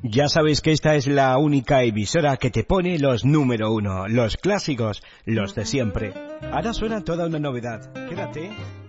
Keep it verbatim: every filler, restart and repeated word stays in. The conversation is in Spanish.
Ya sabéis que esta es la única emisora que te pone los número uno, los clásicos, los de siempre. Ahora suena toda una novedad. Quédate.